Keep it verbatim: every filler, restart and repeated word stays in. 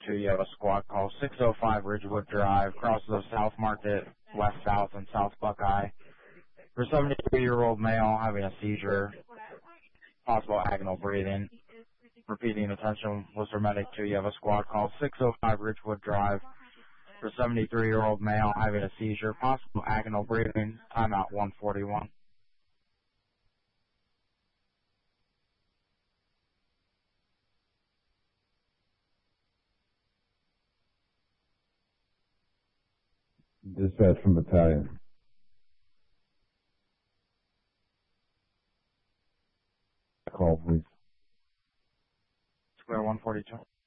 two, you have a squad call six oh five Ridgewood Drive, crosses of South Market, West South, and South Buckeye. For seventy-three-year-old male having a seizure, possible agonal breathing. Repeating attention, Worcester Medic two, you have a squad call six oh five Ridgewood Drive. For seventy-three-year-old male having a seizure, possible agonal breathing, timeout one forty-one. Dispatch from battalion. Call, please. Square one forty-two.